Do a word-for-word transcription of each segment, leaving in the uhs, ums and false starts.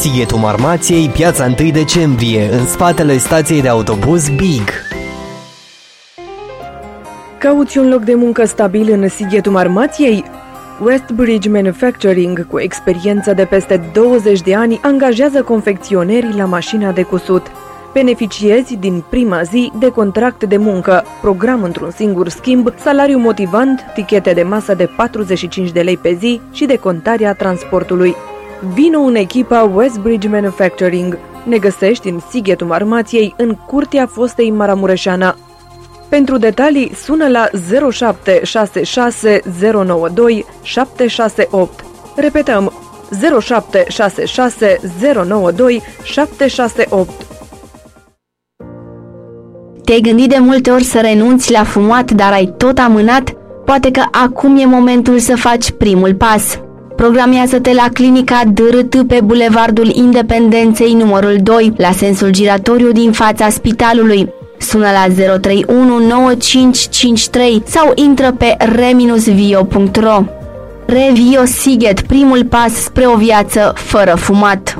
Sighetul Marmației, piața întâi decembrie, în spatele stației de autobuz Big. Cauți un loc de muncă stabil în Sighetul Marmației? Westbridge Manufacturing, cu experiență de peste douăzeci de ani, angajează confecționerii la mașina de cusut. Beneficiezi din prima zi de contract de muncă, program într-un singur schimb, salariu motivant, tichete de masă de patruzeci și cinci de lei pe zi și decontarea transportului. Vino în echipa Westbridge Manufacturing. Ne găsești în Sighetul Marmației, în curtea fostei Maramureșana. Pentru detalii, sună la zero șapte șase șase zero nouă doi șapte șase opt. Repetăm, zero șapte șase șase zero nouă doi șapte șase opt. Te-ai gândit de multe ori să renunți la fumat, dar ai tot amânat? Poate că acum e momentul să faci primul pas. Programează-te la clinica D R T pe Bulevardul Independenței numărul doi, la sensul giratoriu din fața spitalului. Sună la zero trei unu nouă cinci cinci trei sau intră pe re vio punct ro. Revio Sighet, primul pas spre o viață fără fumat.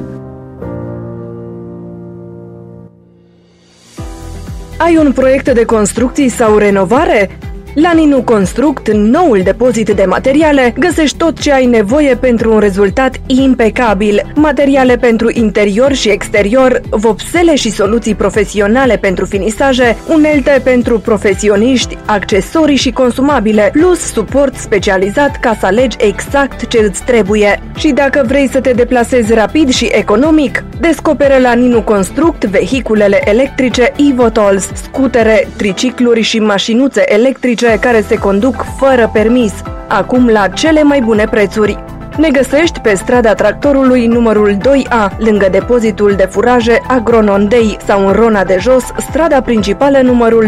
Ai un proiect de construcții sau renovare? La Ninu Construct, noul depozit de materiale, găsești tot ce ai nevoie pentru un rezultat impecabil. Materiale pentru interior și exterior, vopsele și soluții profesionale pentru finisaje, unelte pentru profesioniști, accesorii și consumabile, plus suport specializat ca să alegi exact ce îți trebuie. Și dacă vrei să te deplasezi rapid și economic, descoperă la Ninu Construct vehiculele electrice eVTOLs, scutere, tricicluri și mașinuțe electrice care se conduc fără permis, acum la cele mai bune prețuri. Ne găsești pe strada Tractorului numărul doi A, lângă depozitul de furaje Agronondei, sau în Rona de Jos, strada principală numărul